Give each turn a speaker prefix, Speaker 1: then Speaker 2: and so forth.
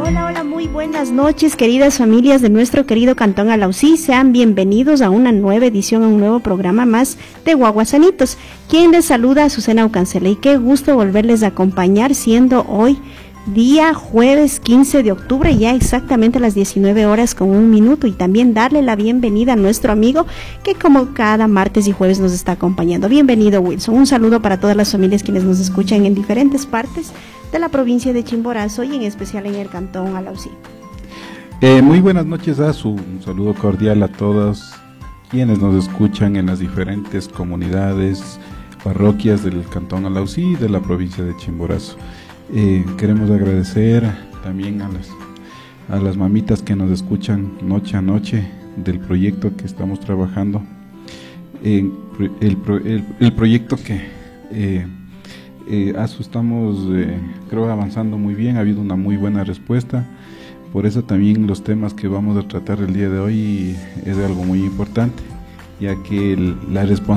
Speaker 1: Hola, muy buenas noches, queridas familias de nuestro querido Cantón Alausí. Sean bienvenidos a una nueva edición, a un nuevo programa más de Guaguasanitos. Quien les saluda, Azucena Ucancela, y qué gusto volverles a acompañar, siendo hoy día jueves 15 de octubre, ya exactamente a las 19:01, y también darle la bienvenida a nuestro amigo que como cada martes y jueves nos está acompañando. Bienvenido, Wilson. Un saludo para todas las familias quienes nos escuchan en diferentes partes de la provincia de Chimborazo y en especial en el Cantón Alausí.
Speaker 2: Muy buenas noches, Azu. Un saludo cordial a todos quienes nos escuchan en las diferentes comunidades, parroquias del Cantón Alausí y de la provincia de Chimborazo. Queremos agradecer también a las mamitas que nos escuchan noche a noche del proyecto que estamos trabajando. El proyecto que estamos creo avanzando muy bien, ha habido una muy buena respuesta. Por eso también los temas que vamos a tratar el día de hoy es algo muy importante, ya que la responsabilidad